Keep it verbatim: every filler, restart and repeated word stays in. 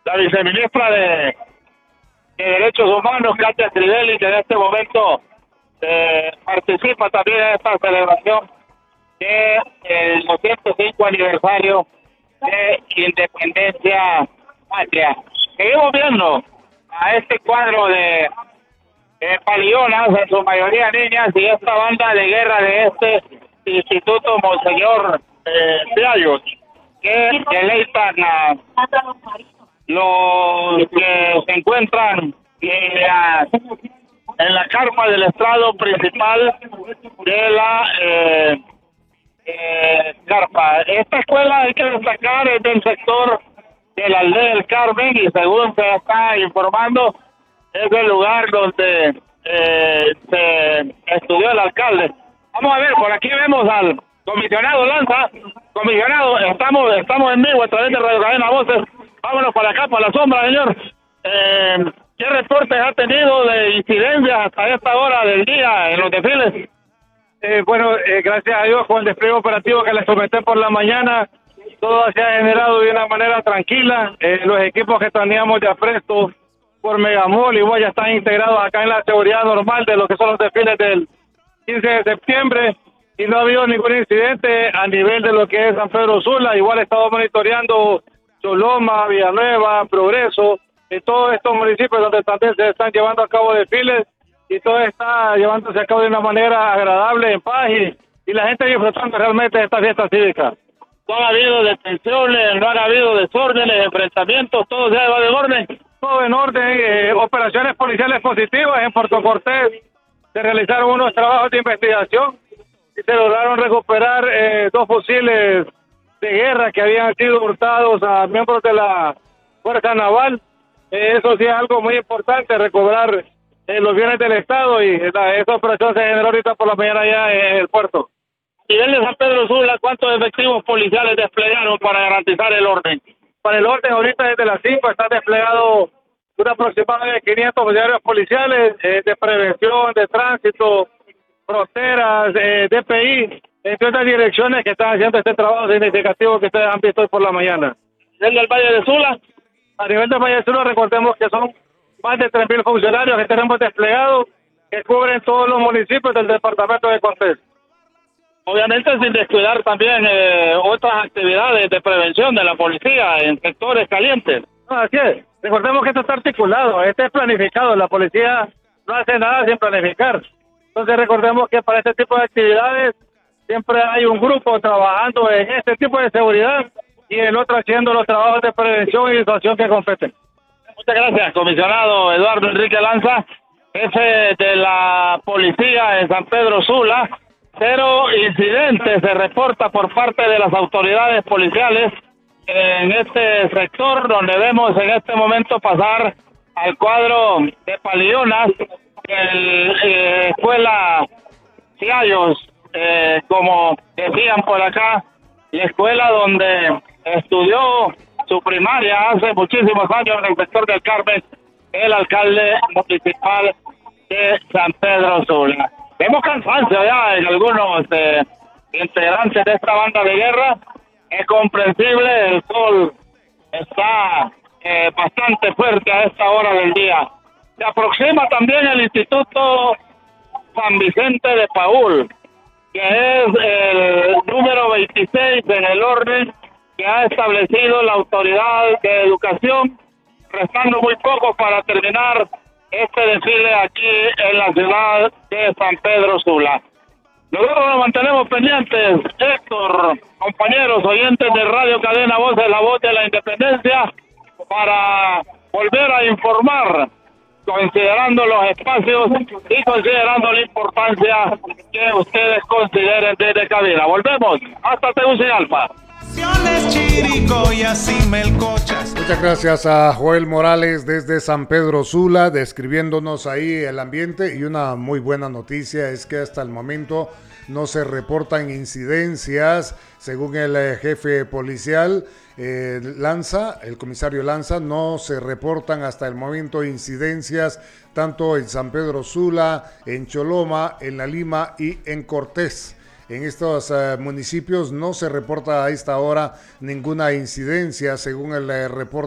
la viceministra de, de Derechos Humanos, Katia Crivelli, que en este momento eh, participa también en esta celebración del doscientos cinco aniversario de Independencia Patria. Seguimos viendo a este cuadro de Eh, palionas, en su mayoría niñas, y esta banda de guerra de este Instituto Monseñor eh, Piallos, que deleitan a los que se encuentran en la, en la carpa del estrado principal de la eh, eh, carpa. Esta escuela, hay que destacar, es del sector de la aldea del Carmen, y según se está informando, es el lugar donde eh, se estudió el alcalde. Vamos a ver, por aquí vemos al comisionado Lanza. Comisionado, estamos estamos en vivo a través de Radio Cadena Voces. Vámonos para acá, para la sombra, señor. Eh, ¿Qué reportes ha tenido de incidencias hasta esta hora del día en los desfiles? Eh, bueno, eh, gracias a Dios, con el despliegue operativo que les comenté por la mañana, todo se ha generado de una manera tranquila. Eh, los equipos que teníamos de apresto por Megamol igual ya están integrados acá en la seguridad normal de lo que son los desfiles del quince de septiembre, y no ha habido ningún incidente a nivel de lo que es San Pedro Sula. Igual he estado monitoreando Choloma, Villanueva, Progreso, en todos estos municipios donde también se están llevando a cabo desfiles, y todo está llevándose a cabo de una manera agradable, en paz, y, y la gente disfrutando realmente de esta fiesta cívica. No ha habido detenciones, no han habido desórdenes, enfrentamientos, todo se va de orden. Todo en orden, eh, operaciones policiales positivas en Puerto Cortés. Se realizaron unos trabajos de investigación y se lograron recuperar eh, dos fusiles de guerra que habían sido hurtados a miembros de la Fuerza Naval. Eh, eso sí es algo muy importante, recobrar eh, los bienes del Estado, y la, esa operación se generó ahorita por la mañana allá en el puerto. A nivel de San Pedro Sula, ¿cuántos efectivos policiales desplegaron para garantizar el orden? Para el orden, ahorita desde las cinco está desplegado un aproximado de quinientos funcionarios policiales eh, de prevención, de tránsito, fronteras, eh, D P I, entre otras direcciones que están haciendo este trabajo significativo que ustedes han visto hoy por la mañana. ¿A nivel del Valle de Sula? A nivel del Valle de Sula, recordemos que son más de tres mil funcionarios que tenemos desplegados, que cubren todos los municipios del departamento de Cortés. Obviamente sin descuidar también eh, otras actividades de prevención de la policía en sectores calientes. No, así es. Recordemos que esto está articulado, este es planificado. La policía no hace nada sin planificar. Entonces recordemos que para este tipo de actividades siempre hay un grupo trabajando en este tipo de seguridad y el otro haciendo los trabajos de prevención y disuasión que competen. Muchas gracias, comisionado Eduardo Enrique Lanza, jefe de la policía en San Pedro Sula. Cero incidentes se reporta por parte de las autoridades policiales en este sector, donde vemos en este momento pasar al cuadro de palionas el eh, escuela Ciallos, eh, como decían por acá, la escuela donde estudió su primaria hace muchísimos años en el sector del Carmen, el alcalde municipal de San Pedro Sula. Vemos cansancio ya en algunos eh, integrantes de esta banda de guerra. Es comprensible, el sol está eh, bastante fuerte a esta hora del día. Se aproxima también el Instituto San Vicente de Paúl, que es el número veintiséis en el orden que ha establecido la Autoridad de Educación, restando muy poco para terminar este desfile aquí en la ciudad de San Pedro Sula. Nosotros nos mantenemos pendientes, Héctor, compañeros oyentes de Radio Cadena Voces, la voz de la independencia, para volver a informar, considerando los espacios y considerando la importancia que ustedes consideren desde cabina. Volvemos hasta Tegucigalpa. Muchas gracias a Joel Morales desde San Pedro Sula, describiéndonos ahí el ambiente. Y una muy buena noticia es que hasta el momento no se reportan incidencias, según el eh, jefe policial eh, Lanza, el comisario Lanza. No se reportan hasta el momento incidencias tanto en San Pedro Sula, en Choloma, en La Lima y en Cortés. En estos uh, municipios no se reporta a esta hora ninguna incidencia, según el uh, reporte